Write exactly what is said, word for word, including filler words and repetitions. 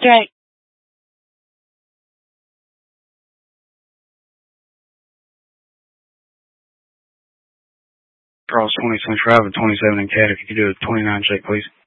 Jake. Cross twenty Central Drive, twenty-seven in Cat. If you could do a twenty-nine check, please.